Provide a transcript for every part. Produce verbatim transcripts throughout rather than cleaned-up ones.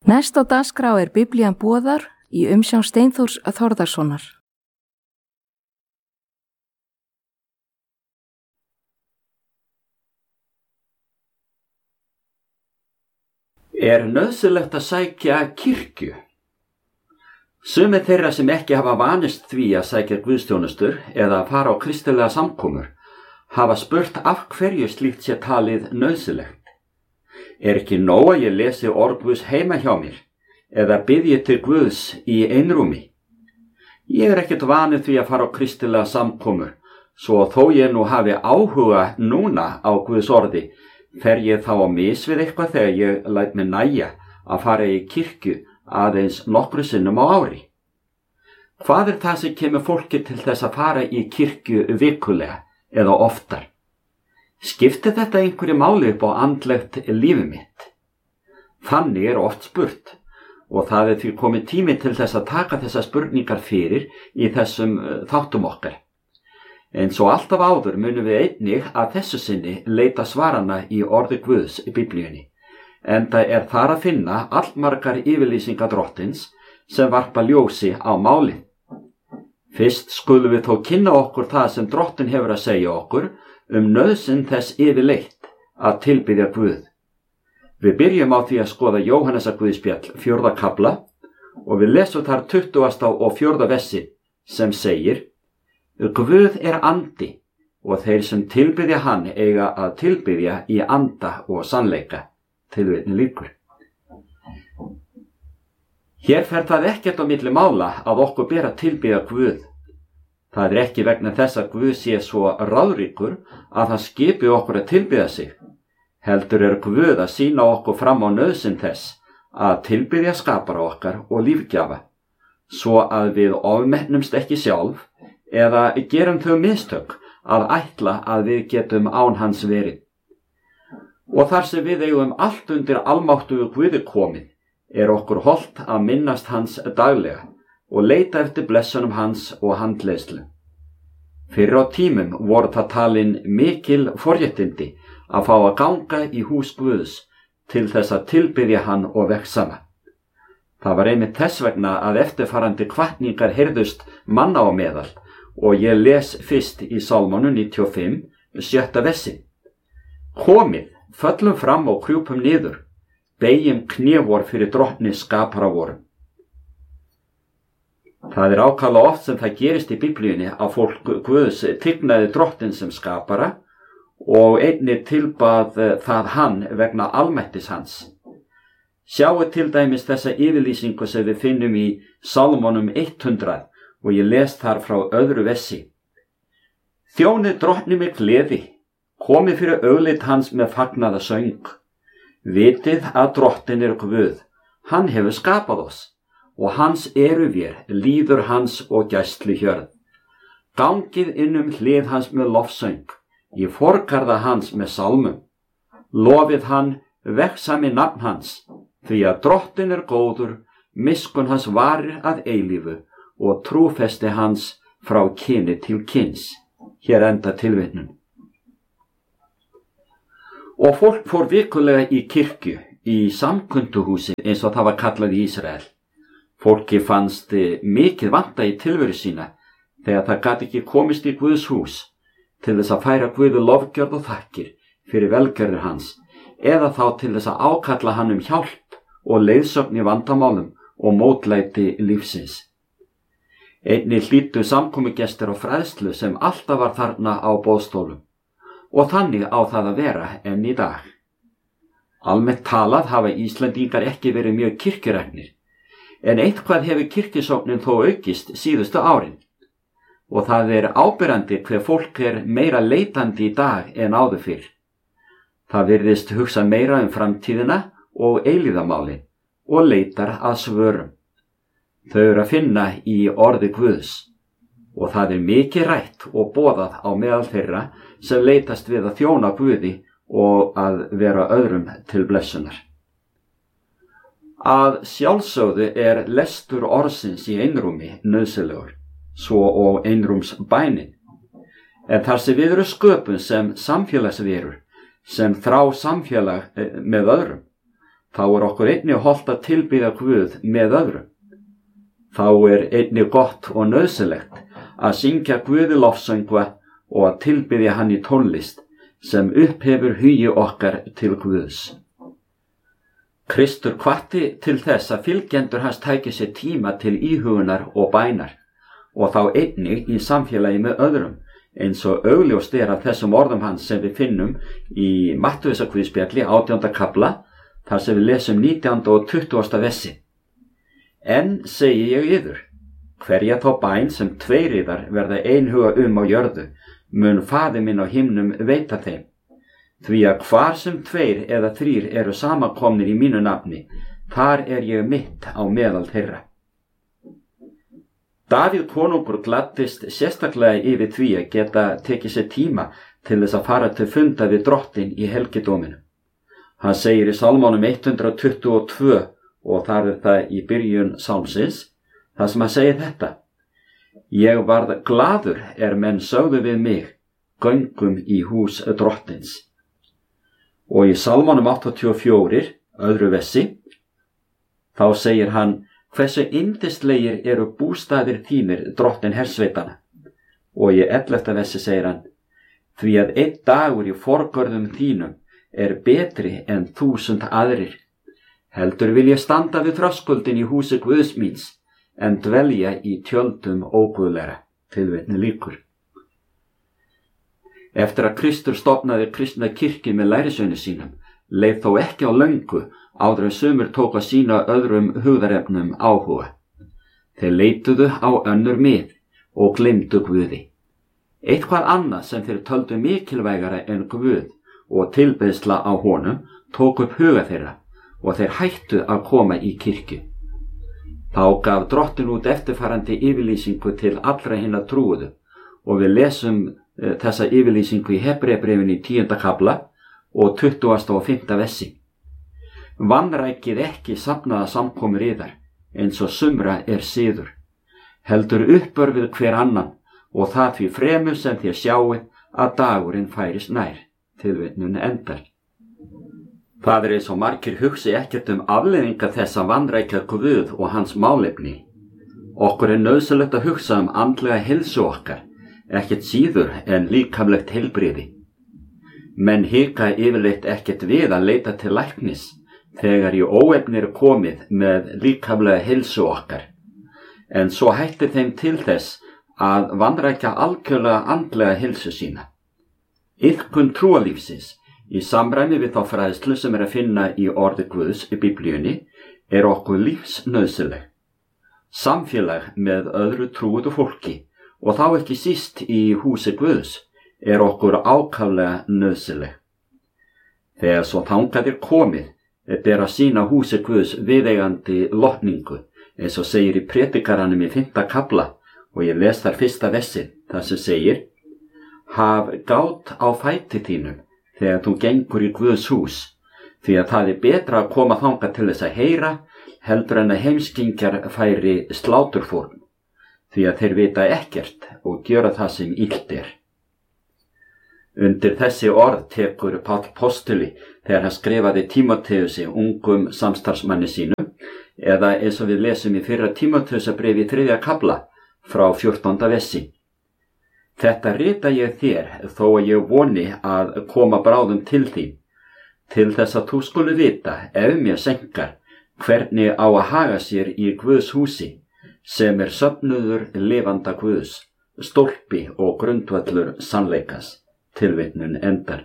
Næst á dagskrá er Biblían boðar í umsjón Steinþórs Þórðarsonar. Er nauðsynlegt að sækja kirkju? Sumir þeirra sem ekki hafa vanist því að sækja guðsþjónustur eða að fara á kristilega samkomur hafa spurt af hverju slíkt sé talið nauðsynlegt. Er ekki nóg að ég lesi orð Guðs heima hjá mér eða biðji til Guðs í einrúmi? Ég er ekkert vanið því að fara á kristilega samkomur, svo þó ég nú hafi áhuga núna á Guðs orði, fer ég þá á mis við eitthvað þegar ég læt mig nægja að fara í kirkju aðeins nokkru sinnum á ári. Hvað er það sem kemur fólki til þess að fara í kirkju vikulega eða oftar? Skiptir þetta einhverju máli upp á andlegt lífi mitt? Þannig er oft spurt og það er því komið tími til þess að taka þessar spurningar fyrir í þessum þáttum okkar. En svo alltaf áður munum við einnig að þessu sinni leita svarana í orði Guðs í Biblíunni, enda er þar að finna allmargar yfirlýsingar Drottins sem varpa ljósi á málið. Fyrst skulum við þó kynna okkur það sem Drottinn hefur að segja okkur um nauðsyn þess yfirleitt að tilbiðja Guð. Við byrjum á því að skoða Jóhannesar Guðspjall fjórða kafla og við lesum þar tuttugasta og fjórða versi sem segir: Guð er andi og þeir sem tilbiðja hann eiga að tilbiðja í anda og sannleika. Tilvitnun lýkur. Hér fer það ekkert á milli mála að okkur ber að tilbiðja Guð. Það er ekki vegna þess að Guð sé svo ráðríkur að hann skipi okkur að tilbiðja sig. Heldur er Guð að sýna okkur fram á nauðsyn þess að tilbiðja skapara okkar og lífgjafa, svo að við ofmennumst ekki sjálf eða gerum þau mistök að ætla að við getum án hans verið. Og þar sem við eigum allt undir almáttugu Guði komin, er okkur hollt að minnast hans daglega og leita eftir blessunum hans og handleiðslu. Fyrir á tímum voru það talin mikil forréttindi að fá að ganga í hús Guðs til þess að tilbiðja hann og vegsama. Það var einmitt þess vegna að eftirfarandi hvatningar heyrðust manna á meðal og ég les fyrst í Sálmonu níutíu og fimm, sjötta versi. Komið, föllum fram og krjúpum niður, beygjum kné vor fyrir Drottni skapara vorum. Það er ákaflega oft sem það gerist í Biblíunni að fólk Guðs tignaði Drottinn sem skapara og einnig tilbað það hann vegna almættis hans. Sjáu til dæmis þessa yfirlýsingu sem við finnum í Sálmonum hundrað og ég les þar frá öðru versi. Þjónið Drottni með gleði, komið fyrir augleit hans með fagnaða söng. Vitið að Drottinn er Guð, hann hefur skapað oss og hans eru vér, líður hans og gæstlu hjörð. Gangið inn um hlið hans með lofsöng, í forgarða hans með sálmum. Lofið hann, vegsami nafn hans, því að Drottinn er góður, miskunn hans varir að eilífu og trúfesti hans frá kyni til kyns. Hér enda tilvitnun. Og fólk fór vikulega í kirkju, í samkunduhúsi eins og það var kallað í Ísrael. Fólki fannst mikið vanta í tilveru sína þegar það gat ekki komist í Guðs hús til þess að færa Guði lofgjörð og þakkir fyrir velgjörðir hans eða þá til þess að ákalla hann um hjálp og leiðsögn í vandamálum og mótlæti lífsins. Einnig hlýddu samkomugestir og fræðslu sem alltaf var þarna á boðstólum og þannig á það að vera enn í dag. Almennt talað hafa Íslendingar ekki verið mjög kirkjuræknir, en eitthvað hefur kirkjusóknin þó aukist síðustu árin og það er áberandi hver fólk er meira leitandi í dag en áður fyrr. Það virðist hugsa meira um framtíðina og eilífðarmálin og leitar að svörum. Þau eru að finna í orði Guðs og það er mikið rætt og boðað á meðal þeirra sem leitast við að þjóna Guði og að vera öðrum til blessunar. Að sjálfsögðu er lestur orðsins í einrúmi nauðsynlegur, svo og einrúmsbænin. En þar sem við eru sköpun sem samfélagsverur, sem þrá samfélag með öðrum, þá er okkur einnig hollt að tilbiðja Guð með öðrum. Þá er einnig gott og nauðsynlegt að syngja Guði lofsöngva og að tilbiðja hann í tónlist sem upphefur hugi okkar til Guðs. Kristur hvatti til þess að fylgjendur hans tæki sér tíma til íhugunar og bænar og þá einnig í samfélagi með öðrum, eins og augljóst er af þessum orðum hans sem við finnum í Mattheusarguðspjalli átjánda kafla, þar sem við lesum nítjánda og tuttugasta versi. En segi ég yður, hverja þá bæn sem tveir yðar verða einhuga um á jörðu, mun Faðir minn á himnum veita þeim. Því að hvar sem tveir eða þrír eru samankomnir í mínu nafni, þar er ég mitt á meðal þeirra. Davíð konungur gladdist sérstaklega yfir því að geta tekið sér tíma til þess að fara til funda við drottinn í helgidóminu. Hann segir í Sálmánum hundrað tuttugu og tvö og þar er það í byrjun sálmsins, þar sem hann segir þetta: Ég varð glaður er menn sögðu við mig, göngum í hús drottins. Og í Sálmánum áttatíu og fjögur, öðru versi, þá segir hann: Hversu yndislegir eru bústaðir þínir, drottin hersveitana. Og í ellefta versi segir hann: Því að einn dagur í forgörðum þínum er betri en þúsund aðrir. Heldur vil ég standa við þröskuldin í húsi Guðs míns, en dvelja í tjöldum óguðlegra. Tilvitni lýkur. Eftir að Kristur stofnaði kristna kirkju með lærisveini sínum, leið þó ekki á löngu áður en sumir tók að sína öðrum hugðarefnum áhuga. Þeir leituðu á önnur mið og gleymdu Guði. Eitthvað annað sem þeir töldu mikilvægara en Guð og tilbeiðsla á honum tók upp huga þeirra og þeir hættu að koma í kirkju. Þá gaf drottinn út eftirfarandi yfirlýsingu til allra hinna trúuðu og við lesum uh, þessa yfirlýsingu í Hebreabréfinu í tíunda kafla og tuttugasta og fimmta versi. Vanrækið ekki safnaða samkomur yðar, eins og sumra er siður. Heldur uppörfið hver annan og það því fremur sem þér sjáið að dagurinn færist nær. Tilvitnun endar. Það er eins og margir hugsi ekkert um afleiðinga þess að vanrækja Guð og hans málefni. Okkur er nauðsynlegt að hugsa um andlega heilsu okkar, ekkert síður en líkamlegt heilbrigði. Menn hika yfirleitt ekkert við að leita til læknis þegar í óefni er komið með líkamlega heilsu okkar, en svo hættir þeim til þess að vanrækja algjörlega andlega heilsu sína. Iðkun trúalífsins, í samræmi við þá fræðslu sem er að finna í orði Guðs í Biblíunni, er okkur lífsnauðsynleg. Samfélag með öðru trúuðu fólki, og þá ekki síst í húsi Guðs, er okkur ákaflega nauðsynleg. Þegar svo þangað er komið, ber að sýna húsi Guðs viðeigandi lotningu, eins og segir í Predikaranum í fimmta kafla, og ég les þar fyrsta versin, þar sem segir: Haf gát á fæti þínum þegar þú gengur í Guðs hús, því að það er betra að koma þangað til þess að heyra, heldur en að heimskingjar færi sláturfórn, því að þeir vita ekkert og gjöra það sem illt er. Undir þessi orð tekur Páll postuli þegar hann skrifaði Tímóteusi, ungum samstarfsmanni sínum, eða eins og við lesum í fyrra Tímóteusarbréfi í þriðja kafla frá fjórtánda versi. Þetta rita ég þér þó að ég voni að koma bráðum til þín, til þess að þú skuli vita, ef mér senkar, hvernig á að haga sér í Guðs húsi, sem er söfnuður lifanda Guðs, stólpi og grundvöllur sannleikas. Tilvitnun endar.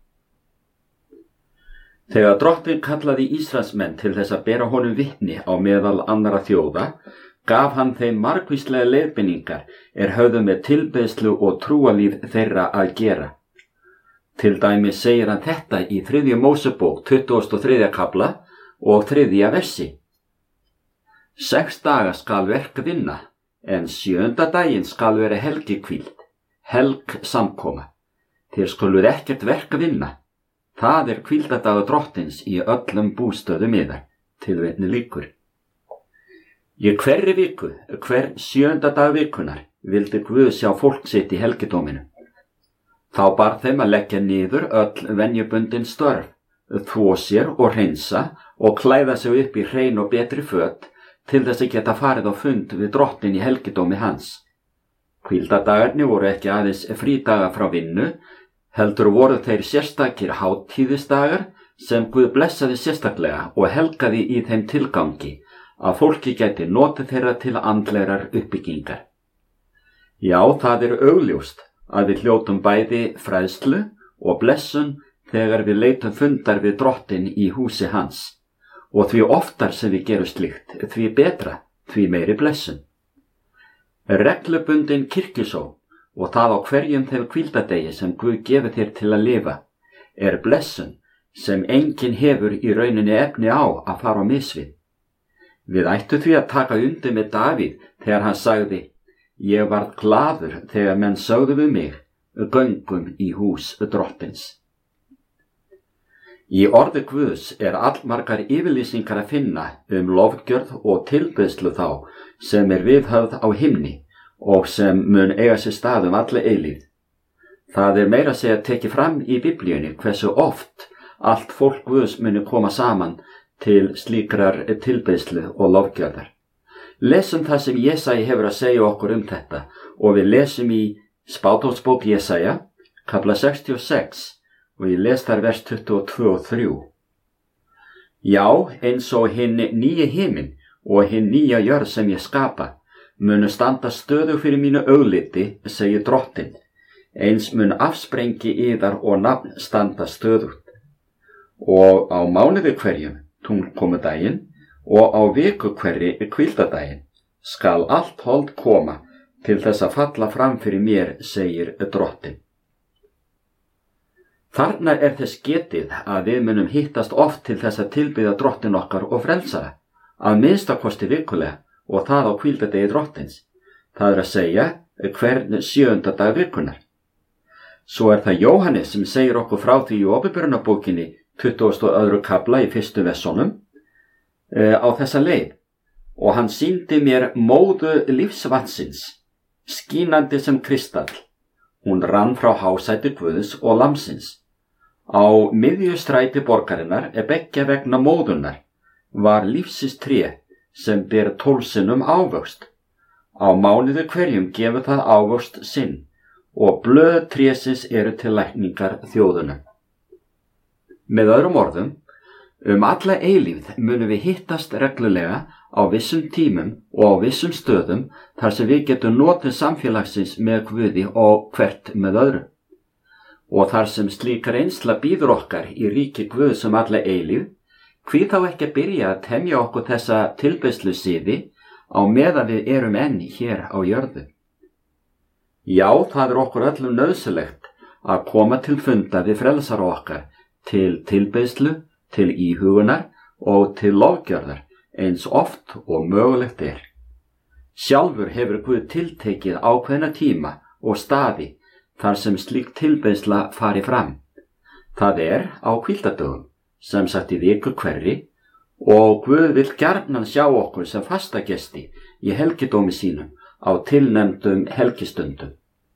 Þegar drottinn kallaði Ísraelsmenn til þess að bera honum vitni á meðal annarra þjóða, gaf hann þeim margvíslega leiðbeiningar er höfðu með tilbeiðslu og trúalíf þeirra að gera. Til dæmis segir hann þetta í þriðju Mósebók tuttugasta og þriðja kafla og þriðja versi. Sex daga skal verk vinna, en sjöunda daginn skal vera helgihvíld, helg samkoma. Þér skuluð ekkert verk vinna. Það er hvíldadagur drottins í öllum bústöðum yðar. Tilvitni lýkur. Í hverri viku, hver sjöunda dag vikunar, vildi Guð sjá fólk sitt í helgidóminu. Þá bar þeim að leggja niður öll venjubundin störf, þvo sér og hreinsa og klæða sig upp í hrein og betri föt til þess að geta farið á fund við drottin í helgidómi hans. Hvíldardagarnir voru ekki aðeins frídaga frá vinnu, heldur voru þeir sérstakir hátíðisdagar sem Guð blessaði sérstaklega og helgaði í þeim tilgangi að fólki gæti notið þeirra til andlegrar uppbyggingar. Já, það er augljóst að við hljótum bæði fræðslu og blessun þegar við leitum fundar við drottin í húsi hans, og því oftar sem við gerum slíkt, því betra, því meiri blessun. Reglubundin kirkjusókn, og það á hverjum þeim hvíldardegi sem Guð gefur þér til að lifa, er blessun sem enginn hefur í rauninni efni á að fara á misvið. Við ættum því að taka undir með Davíð þegar hann sagði: Ég varð glaður þegar menn sögðu við mig, göngum í hús drottins. Í orði Guðs er allmargar yfirlýsingar að finna um lofgjörð og tilbeiðslu þá sem er viðhöfð á himni og sem mun eiga sér stað um alla eilífð. Það er meira að segja tekið fram í Biblíunni hversu oft allt fólk Guðs muni koma saman til slíkrar tilbeiðslu og lofgjörðar. Lesum það sem Jesaja hefur að segja okkur um þetta og við lesum í Spádómsbók Jesaja, kafla sextíu og sex, og ég les þar vers tuttugu og tvö og þrjú. Já, eins og hinn nýji himinn og hinn nýja jörð sem ég skapa munu standa stöðu fyrir mínu augliti, segir drottin, eins mun afsprengi yðar og nafn standa stöðugt. Og á mánuði hverjum, tunglkomudaginn, og á viku hverri hvíldardaginn skal allt hold koma til þess að falla fram fyrir mér, segir drottin. Þarna er þess getið að við munum hittast oft til þess að tilbiðja drottin okkar og frelsara, að minnsta kosti vikulega og það á hvíldardegi drottins, það er að segja hvern sjöunda dag vikunar. Svo er það Jóhannes sem segir okkur frá því í Opinberunarbókinni tuttugasta og öðrum kafla í fyrstu versónum e, á þessa leið: Og hann sýndi mér móðu lífsvatsins, skínandi sem kristall. Hún rann frá hásæti Guðs og lamsins. Á miðju stræti borgarinnar er beggja vegna móðunnar var lífsins tré sem ber tólsinnum ávöxt. Á mánuði hverjum gefur það ávöxt sinn og blöð trésins eru til lækningar þjóðunum. Með öðrum orðum, um alla eilífð munum við hittast reglulega á vissum tímum og á vissum stöðum þar sem við getum notið samfélagsins með Guði og hvert með öðru. Og þar sem slík reynsla býður okkar í ríki Guðs um alla eilífð, hví þá ekki að byrja að temja okkur þessa tilbeiðslu siði á meðan við erum enn hér á jörðu. Já, það er okkur öllum nauðsynlegt að koma til funda við frelsara okkar, til tilbeiðslu, til íhugunar og til lofgjörðar eins oft og mögulegt er. Sjálfur hefur Guð tiltekið ákveðna tíma og staði þar sem slík tilbeiðsla fari fram. Það er á hvíldardögum, sem sagt í viku hverri, og Guð vill gjarnan sjá okkur sem fastagesti í helgidómi sínum á tilnefndum helgistundum.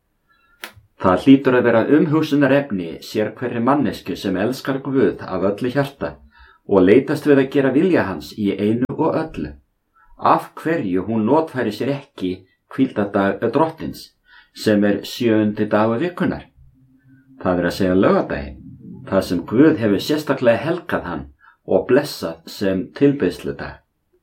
Það hlýtur að vera umhugsunarefni sér hverri mannesku sem elskar Guð af öllu hjarta og leitast við að gera vilja hans í einu og öllu. Af hverju hún notfæri sér ekki hvíldardag drottins, sem er sjöundi dagur vikunar. Það er að segja laugardaginn, það sem Guð hefur sérstaklega helgað hann og blessað sem tilbeiðsludag.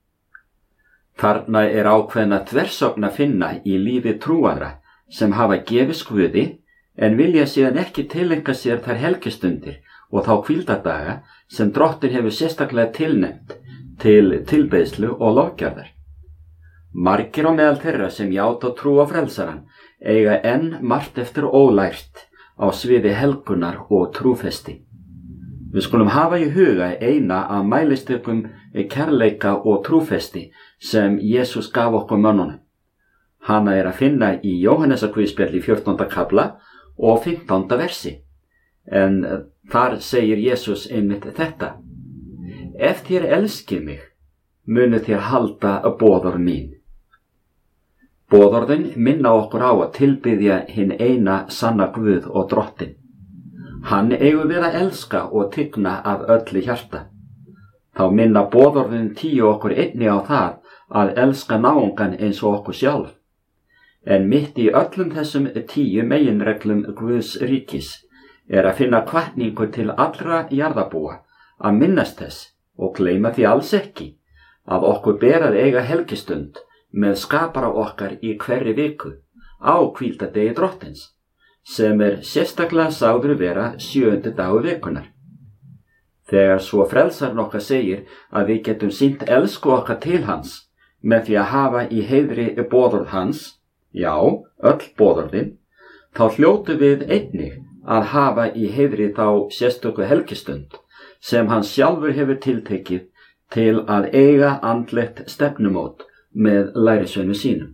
Þarna er ákveðna þversögn að finna í lífi trúaðra sem hafa gefist Guði en vilja síðan ekki tileinka sér þær helgistundir og þá hvíldardaga sem drottin hefur sérstaklega tilnefnt til tilbeiðslu og lofgjörðar. Margir á meðal þeirra sem játa trú á frelsaran eiga enn margt eftir ólært á sviði helgunar og trúfesti. Við skulum hafa í huga eina af mælistökum kærleika og trúfesti sem Jesús gaf okkur mönnunum. Hana er að finna í Jóhannesarguðspjalli fjórtánda kafla og fimmtánda versi. En þar segir Jesús einmitt þetta: Ef þér elskið mig, munu þér halda boðorð mín. Boðorðin minna okkur á að tilbiðja hinn eina sanna Guð og drottin. Hann eigum við að elska og tigna af öllu hjarta. Þá minna boðorðin tíu okkur einni á það að elska náungan eins og okkur sjálf. En mitt í öllum þessum tíu meginreglum Guðs ríkis er að finna hvatningu til allra jarðarbúa að minnast þess og gleyma því alls ekki að okkur ber að eiga helgistund með skapara okkar í hverri viku á hvíldardegi Drottins, sem er sérstaklega sagður vera sjöundi dagur vikunar. Þegar svo frelsarinn okkar segir að við getum sýnt elsku okkar til hans með því að hafa í heiðri boðorð hans, já, öll boðorðin, þá hljótu við einnig að hafa í heiðri þá sérstöku helgistund sem hann sjálfur hefur tiltekið til að eiga andlegt stefnumót með lærisveinum sínum.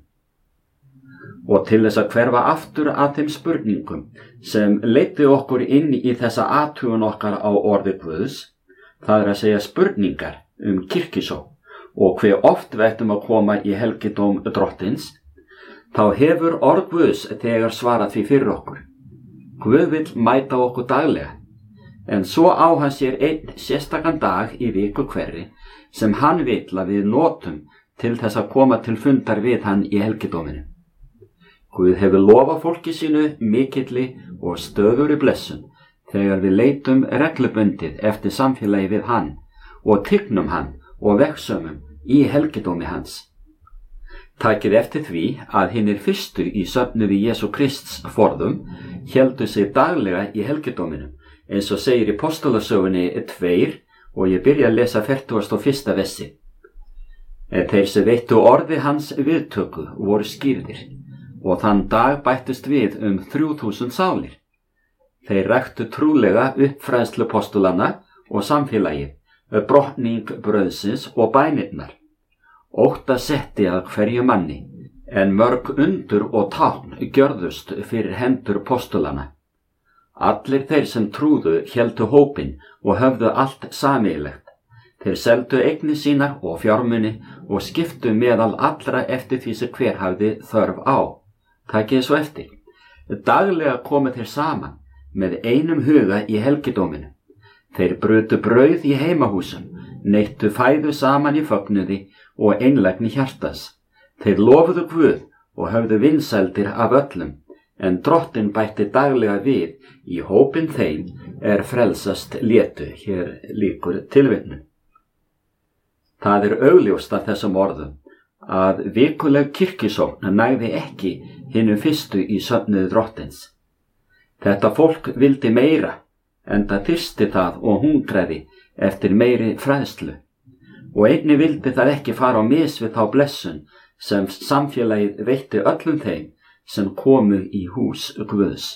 Og til þess að hverfa aftur að þeim spurningum sem leiddi okkur inn í þessa athugun okkar á orði Guðs, það er að segja spurningar um kirkjusókn og hve oft við ættum að koma í helgidóm Drottins, þá hefur orð Guðs þegar svarað því fyrir okkur. Guð vill mæta okkur daglega, en svo á hann sér einn sérstakan dag í viku hverri sem hann vill að við notum til þess að koma til fundar við hann í helgidóminu. Guð hefur lofað fólki sínu mikilli og stöðugri blessun þegar við leitum reglubundið eftir samfélagi við hann og tignum hann og vegsömmum í helgidómi hans. Takið eftir því að hinir fyrstu í söfnuði Jesú Krists forðum héldu sig daglega í helgidóminum, eins og segir í Postulasögunni tveir og ég byrja að lesa fertugasta og fyrsta versi. Þeir sem veittu orði hans viðtöku voru skírðir og þann dag bættust við um þrjú þúsund sálir. Þeir ræktu trúlega uppfræðslu postulanna og samfélagið, brotning brauðsins og bænirnar. Ótta setti að hverju manni, en mörg undur og tákn gjörðust fyrir hendur postulanna. Allir þeir sem trúðu héldu hópinn og höfðu allt sameiginlegt. Þeir seldu eignir sínar og fjármuni og skiptu meðal allra eftir því sem hver hafði þörf á. Takið svo eftir. Daglega komu þeir saman með einum huga í helgidóminu. Þeir brutu brauð í heimahúsum, neittu fæðu saman í fögnuði og einlægni hjartas. Þeir lofuðu Guð og höfðu vinsældir af öllum, en Drottinn bætti daglega við í hópinn þeim er frelsast létu. Hér lýkur tilvitnun. Það er augljóst af þessum orðum að vikuleg kirkjusókn nægði ekki hinum fyrstu í söfnuði Drottins. Þetta fólk vildi meira, enda þyrsti það og hungraði eftir meiri fræðslu, og einnig vildi það ekki fara á mis við þá blessun sem samfélagið veitti öllum þeim sem komu í hús Guðs.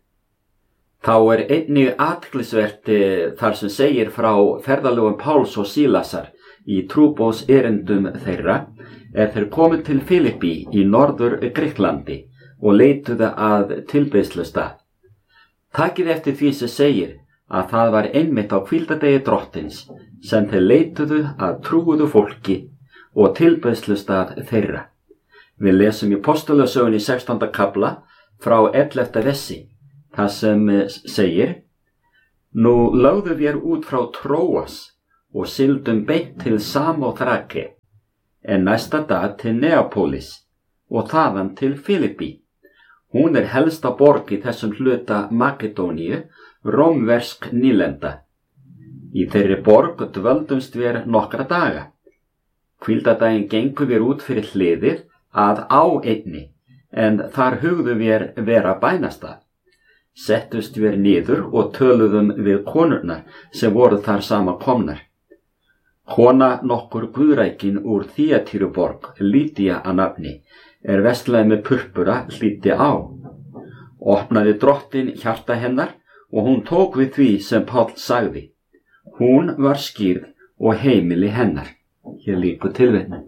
Þá er einnig athyglisvert þar sem segir frá ferðalögum Páls og Sílasar í trúboðs erindum þeirra er þeir komu til Filippi í norður Grikklandi og leituðu að tilbeiðslustað. Takið eftir því sem segir að það var einmitt á hvíldardegi Drottins sem þeir leituðu að trúuðu fólki og tilbeiðslustað þeirra. Við lesum í Postulasögunni sextánda kafla frá ellefta versi, það sem segir: Nú lögðu vér út frá Tróas og sigldum beint til Samóþrake, en næsta dag til Neapólis og þaðan til Filippi. Hún er helsta borg í þessum hluta Makedóníu, rómversk nýlenda. Í þeirri borg dvöldumst við nokkra daga. Hvíldardaginn gengum við út fyrir hliðið að á einni, en þar hugðu við vera bænastað. Settust við niður og töluðum við konurnar sem voru þar saman komnar. Kona nokkur guðrækin úr Þýatíruborg, Lýdía að nafni, er vestlaði með purpura hlýddi á. Opnaði Drottinn hjarta hennar og hún tók við því sem Páll sagði. Hún var skírð og heimili hennar. Hér lýkur tilvitnun.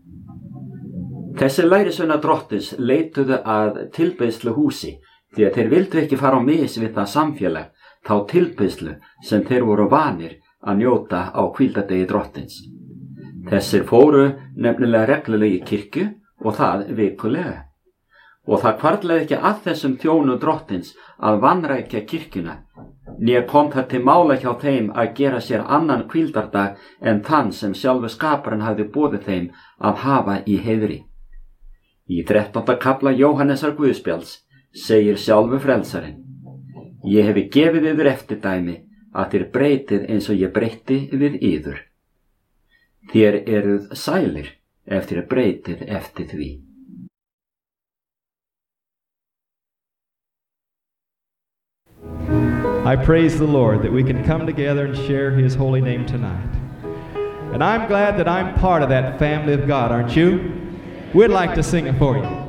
Þessi lærisveina Drottins leituðu að tilbeiðslu húsi því að þeir vildu ekki fara á mis við það samfélag, þá tilbeiðslu sem þeir voru vanir að njóta á hvíldardegi Drottins. Þessir fóru nefnilega reglulega í kirkju og það vikulega. Og það hvarflaði ekki að þessum þjónu Drottins að vanrækja kirkjuna né kom það til mála hjá þeim að gera sér annan hvíldardag en þann sem sjálfur skaparinn hafði boðið þeim að hafa í heiðri. Í þrettánda kafla Jóhannesar Guðspjalls segir sjálfur frelsarinn: Ég hefi gefið yður eftirdæmi að þér breytið eins og ég breytti við yður. Þér eruð sælir ef þér breytið eftir því. I praise the Lord that we can come together and share His holy name tonight. And I'm glad that I'm part of that family of God, aren't you? We'd like to sing it for you.